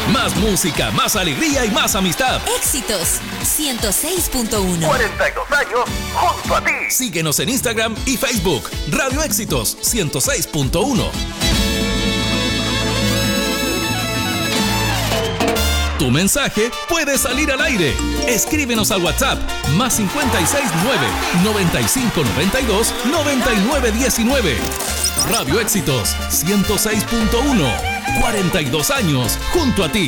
Más música, más alegría y más amistad. Éxitos 106.1. 42 años junto a ti. Síguenos en Instagram y Facebook. Radio Éxitos 106.1. Tu mensaje puede salir al aire. Escríbenos al WhatsApp +569 9592 9919. Radio Éxitos 106.1. 42 años junto a ti.